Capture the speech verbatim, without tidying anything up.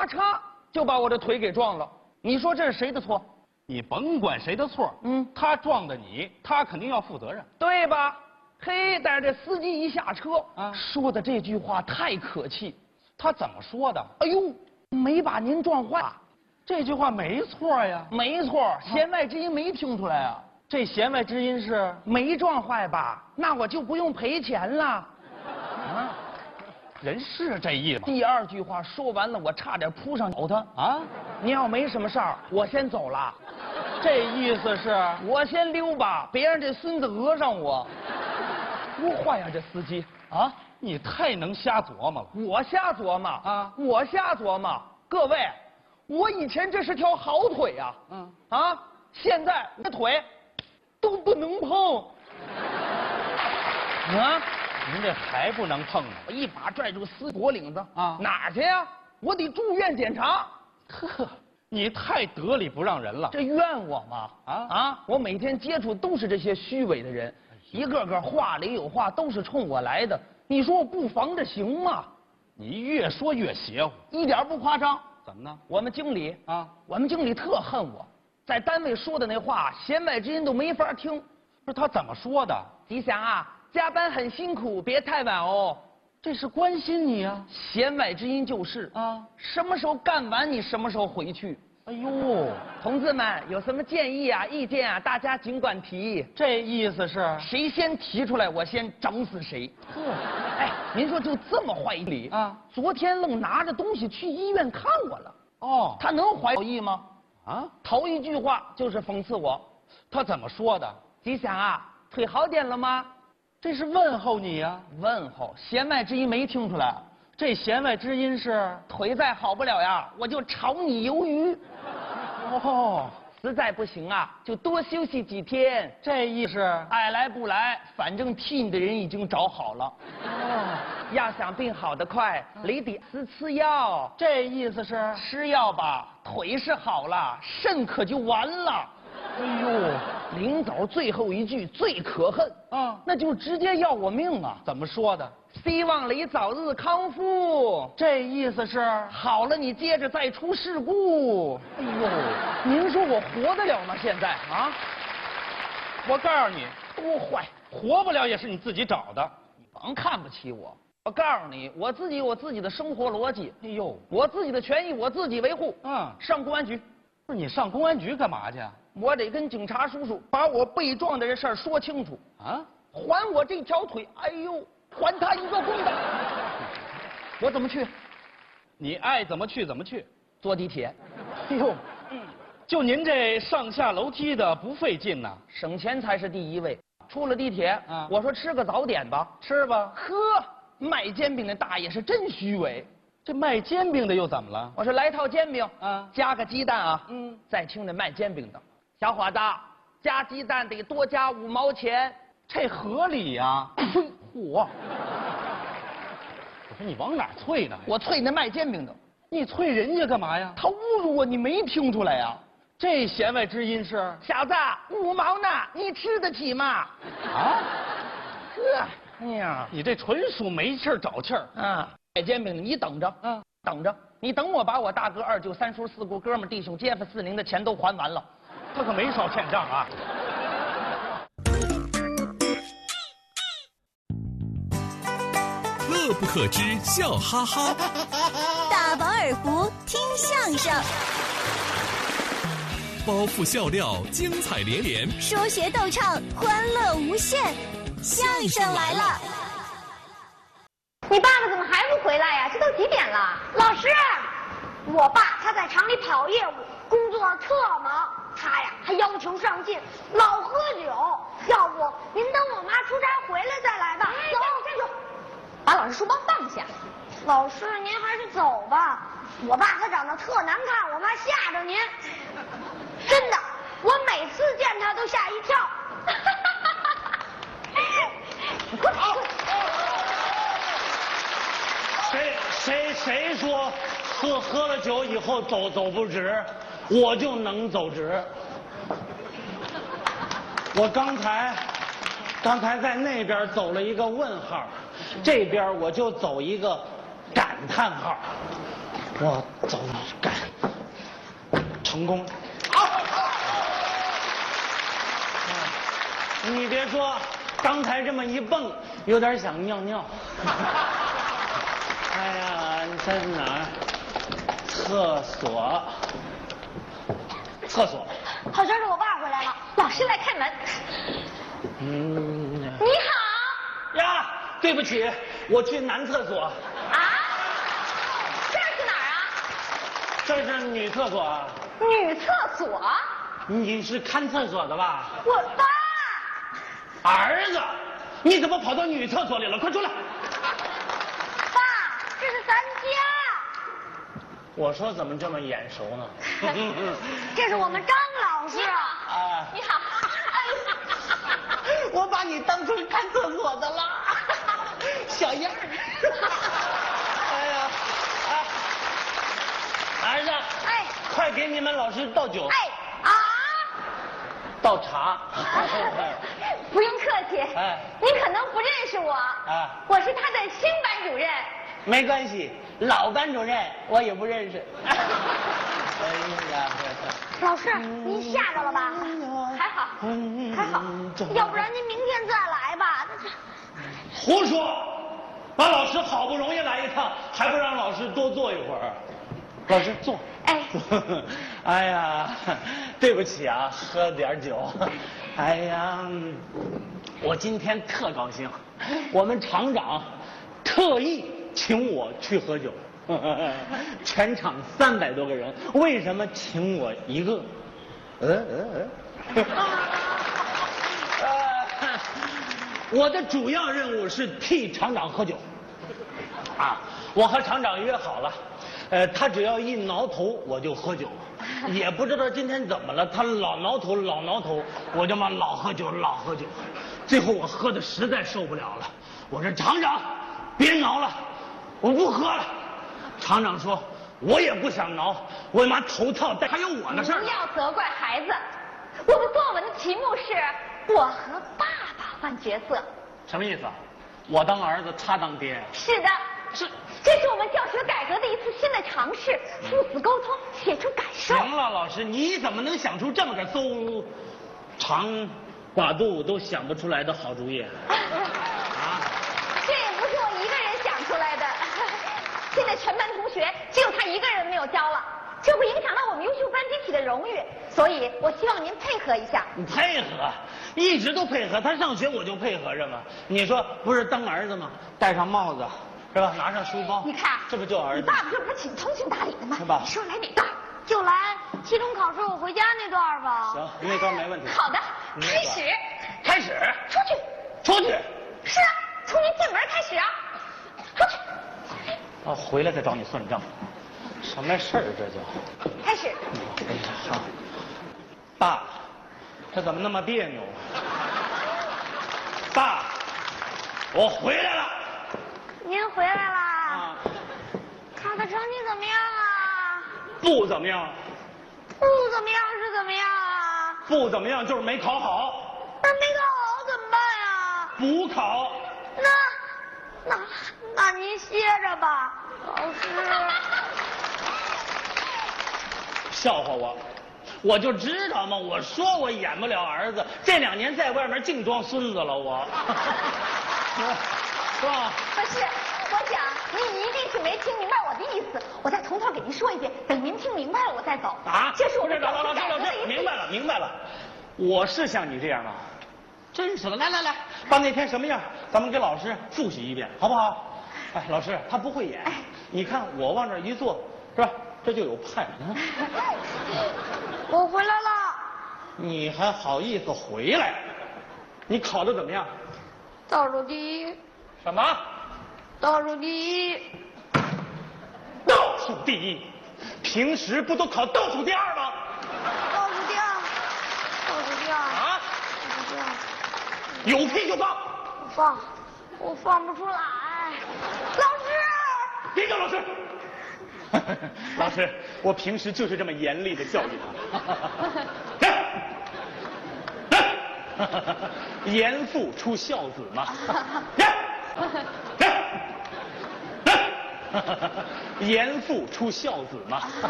咔嚓就把我的腿给撞了。你说这是谁的错？ 你甭管谁的错， 嗯， 他撞的你，他肯定要负责任， 对吧？嘿，但是这司机一下车， 啊， 说的这句话太可气。 他怎么说的？ 哎呦，没把您撞坏， 这句话没错呀。 没错，弦外之音没听出来啊。 这弦外之音是没撞坏吧？那我就不用赔钱了。啊， 人是这意思。 第二句话说完了，我差点扑上咬他啊！ 你要没什么事儿，我先走了。 这意思是我先溜吧，别让这孙子讹上我。多坏呀，这司机啊！ 你太能瞎琢磨了。 我瞎琢磨啊！我瞎琢磨。各位，我以前这是条好腿呀、啊。嗯。啊，现在我的腿都不能碰。啊！ 您这还不能碰呢？ 我一把拽住司脖领子啊！ 哪儿去呀？我得住院检查。 呵，你太得理不让人了。 这怨我吗？啊啊！我每天接触都是这些虚伪的人，一个个话里有话，都是冲我来的。你说我不防着行吗？ 你越说越邪乎， 一点不夸张。 怎么呢？ 我们经理啊， 我们经理特恨我，在单位说的那话，弦外之音都没法听。 不是他怎么说的？ 吉祥啊，加班很辛苦，别太晚哦。 这是关心你啊。 弦外之音就是啊，什么时候干完你什么时候回去。 哎呦， 同志们有什么建议啊、意见啊，大家尽管提。 这意思是谁先提出来，我先整死谁。 呵， 哎，您说就这么坏理啊？昨天愣拿着东西去医院看我了。哦，他能怀好意吗？啊，头一句话就是讽刺我。 他怎么说的？ 吉祥啊，腿好点了吗？ 这是问候你呀、啊。 问候，弦外之音没听出来。 这弦外之音是腿再好不了呀，我就炒你鱿鱼。 哦， 实在不行啊，就多休息几天。 这意思爱来不来，反正替你的人已经找好了。哦，要想病好得快，你得吃吃药。 这意思是吃药吧，腿是好了，肾可就完了。哎呦，临走最后一句最可恨啊，那就直接要我命啊！ 怎么说的？ 希望你早日康复。 这意思是好了，你接着再出事故。哎呦，您说我活得了吗？现在啊？ 我告诉你， 多坏， 活不了也是你自己找的。 你甭看不起我。我告诉你，我自己有我自己的生活逻辑。 哎呦， 我自己的权益我自己维护。嗯，上公安局。 不是你上公安局干嘛去？ 我得跟警察叔叔把我被撞的这事儿说清楚啊！还我这条腿，哎呦，还他一个公道！我怎么去？ 你爱怎么去怎么去。 坐地铁。 哎呦，嗯，就您这上下楼梯的不费劲呐， 省钱才是第一位。出了地铁，啊，我说吃个早点吧， 吃吧。 呵，卖煎饼的大爷是真虚伪。 这卖煎饼的又怎么了？ 我说来套煎饼， 啊， 加个鸡蛋啊。嗯，再听这卖煎饼的，小伙子，加鸡蛋得多加五毛钱， 这合理呀、啊。 嚯！我说你往哪儿啐呢？ 我啐那卖煎饼的。 你啐人家干嘛呀？ 他侮辱我，你没听出来呀？ 这弦外之音是小子，五毛呢，你吃得起吗？啊？呵，哎呀， 你这纯属没气儿找气儿啊！卖煎饼的，你等着，嗯，等着，你等我把我大哥、二舅、三叔、四姑、哥们、弟兄、街坊、四邻的钱都还完了， 他可没少欠账啊。 乐不可支，笑哈哈； 大饱耳福，听相声； 包袱笑料，精彩连连； 说学逗唱，欢乐无限。相声来了！ 你爸爸怎么还不回来呀？这都几点了？老师，我爸他在厂里跑业务，工作特忙，他呀还要求上进，老喝酒。要不您等我妈出差回来再来吧。走，站住！ 把老师书包放下。 老师，您还是走吧。我爸他长得特难看，我怕吓着您。真的，我每次见他都吓一跳。你快跑！ 谁谁谁说喝喝了酒以后走走不直，我就能走直。我刚才刚才在那边走了一个问号，这边我就走一个感叹号。 我早干成功。你别说，刚才这么一蹦，有点想尿尿。哎呀，你在哪儿？厕所。厕所。 好像是我爸回来了，老师来开门。 嗯。 你好。 呀，对不起，我去男厕所。 啊？这是哪儿啊？ 这是女厕所啊。 女厕所？ 你是看厕所的吧？ 我爸。 儿子，你怎么跑到女厕所里了？快出来！ 爸，这是咱家。 我说怎么这么眼熟呢？ 这是我们张老师。 啊， 你好。 我把你当成看厕所的了，小样儿。哎呀，哎，儿子， 哎， 快给你们老师倒酒。 哎啊， 倒茶。 不用客气。 哎， 你可能不认识我。 啊， 我是他的新班主任。 没关系，老班主任我也不认识。哎呀， 老师，您吓着了吧？还好，还好，要不然您明天再来吧。 胡说！把老师好不容易来一趟，还不让老师多坐一会儿？老师坐。 哎。 哎呀，对不起啊，喝点酒。哎呀，我今天特高兴，我们厂长特意请我去喝酒。全场三百多个人，为什么请我一个？嗯嗯嗯。呃，我的主要任务是替厂长喝酒。啊，我和厂长约好了，呃，他只要一挠头我就喝酒，也不知道今天怎么了，他老挠头老挠头，我就嘛老喝酒老喝酒，最后我喝的实在受不了了，我说厂长，别挠了，我不喝了。厂长说，我也不想挠，我妈头套戴，还有我的事儿。 不要责怪孩子，我的作文的题目是我和爸爸换角色。 什么意思？我当儿子，他当爹？ 是的， 是， 这是我们教学改革的一次新的尝试，父子沟通，写出感受。 行了，老师，你怎么能想出这么个邹长寡肚都想不出来的好主意？啊？ 这也不是我一个人想出来的。现在全班同学只有他一个人没有交了，这会影响到我们优秀班集体的荣誉，所以我希望您配合一下。 你配合，一直都配合，他上学我就配合着嘛。你说不是当儿子吗？戴上帽子，是吧？拿上书包， 你看， 这不就儿子？ 你爸爸这不是挺通情达理的吗？ 是吧？ 你说来哪段？就来期中考试我回家那段吧。 行，那段没问题。 好的，开始。 开始。 出去。 出去。 是啊，从您进门开始啊。出去。 啊，回来再找你算账，什么事儿这就？ 开始。 哎呀，好，爸，这怎么那么别扭？爸，我回来了。 您回来啦？ 啊。 考的成绩怎么样啊？ 不怎么样。 不怎么样是怎么样啊？ 不怎么样就是没考好。 那没考好怎么办呀？ 补考。 那。那那您歇着吧，老师。 笑话我，我就知道嘛，我说我演不了儿子，这两年在外面净装孙子了，我。是吧？ 不是，我想您一定是没听明白我的意思，我再从头给您说一遍，等您听明白了我再走。 啊？ 这是我们教学改革的一次。 明白了，明白了，我是像你这样吗？真是的，来来来，把那天什么样，咱们给老师复习一遍，好不好？哎，老师他不会演，哎、你看我往这一坐，是吧？这就有派。嗯、 我回来了。 你还好意思回来？你考的怎么样？ 倒数第一。 什么？ 倒数第一。 倒数第一？平时不都考倒数第二吗？ 倒数第二。倒数第二。 啊？ 倒数第二。 有屁就放！ 我放，我放不出来。老师， 别叫老师。老师，我平时就是这么严厉的教育他。严父出孝子嘛。 严父出孝子嘛。